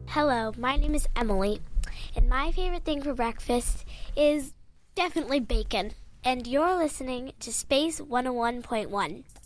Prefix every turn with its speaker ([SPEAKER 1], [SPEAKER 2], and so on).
[SPEAKER 1] Hello, my name is Emily, and my favorite thing for breakfast is definitely bacon. And you're listening to Space 101.1.